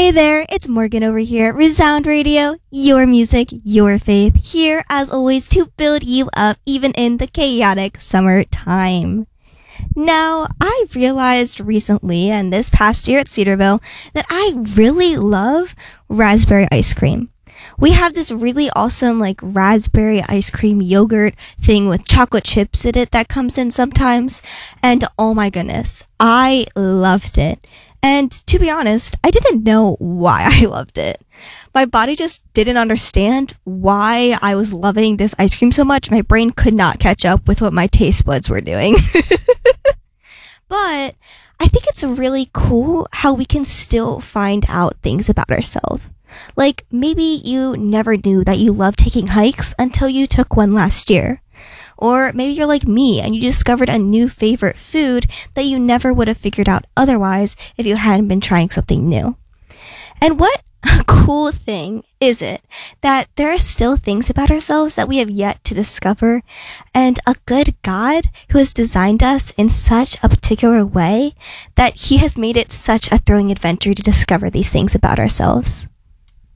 Hey there, it's Morgan over here at Resound Radio, your music, your faith, here as always to build you up even in the chaotic summertime. Now, I realized recently and this past year at Cedarville that I really love raspberry ice cream. We have this really awesome raspberry ice cream yogurt thing with chocolate chips in it that comes in sometimes, and oh my goodness, I loved it. And to be honest, I didn't know why I loved it. My body just didn't understand why I was loving this ice cream so much. My brain could not catch up with what my taste buds were doing. But I think it's really cool how we can still find out things about ourselves. Like maybe you never knew that you loved taking hikes until you took one last year. Or maybe you're like me and you discovered a new favorite food that you never would have figured out otherwise if you hadn't been trying something new. And what a cool thing is it that there are still things about ourselves that we have yet to discover, and a good God who has designed us in such a particular way that he has made it such a thrilling adventure to discover these things about ourselves.